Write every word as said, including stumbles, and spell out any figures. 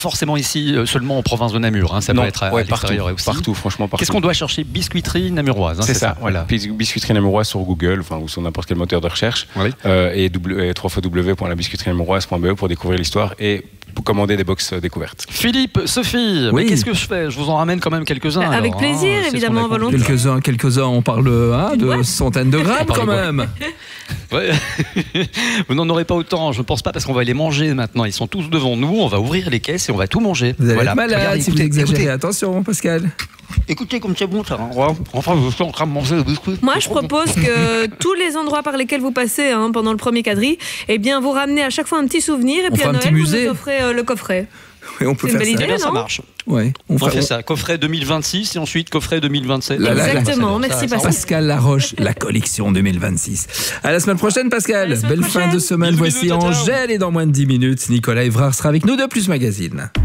forcément ici, euh, seulement en province de Namur. Hein, ça Non, peut être à, ouais, à l'extérieur partout, aussi. Partout, franchement, partout. Qu'est-ce qu'on doit chercher? Biscuiterie namuroise. Hein, c'est, c'est ça, ça, voilà. Biscuiterie namuroise sur Google, enfin, ou sur n'importe quel moteur de recherche. Oui. Euh, et, w, et w w w point la biscuiterie namuroise point b e pour découvrir l'histoire et pour commander des box découvertes. Philippe, Sophie, oui. mais qu'est-ce que je fais? Je vous en ramène quand même quelques-uns. Avec alors, plaisir, hein, évidemment, volontiers. Quelques-uns, quelques-uns, on parle hein, de ouais. centaines de grammes quand même. Ouais. Vous n'en aurez pas autant, je ne pense pas, parce qu'on va les manger maintenant. Ils sont tous devant nous, on va ouvrir les caisses et on va tout manger. Vous allez voilà. être malade Regardez, si écoutez, vous exagérez. écoutez. Attention, Pascal. Écoutez comme c'est bon ça. Hein. Enfin, je suis en train de manger le biscuit. Moi, je propose que tous les endroits par lesquels vous passez hein, pendant le premier quadrille, eh bien, vous ramenez à chaque fois un petit souvenir et On puis fait à un Noël, petit vous musée. nous offrez euh, le coffret. Et on peut C'est une faire belle ça. idée. Eh bien, ça non marche. Ouais, on, On fera- fait ça, coffret deux mille vingt-six et ensuite coffret deux mille vingt-sept. La- la- Exactement, Ça, merci ça, ça, Pascal. Pascal Laroche, la collection deux mille vingt-six. À la semaine prochaine, Pascal. À la semaine Belle prochaine. fin de semaine. Bisous, Voici bisous, ciao, ciao. Angèle et dans moins de dix minutes, Nicolas Évrard sera avec nous de Plus Magazine.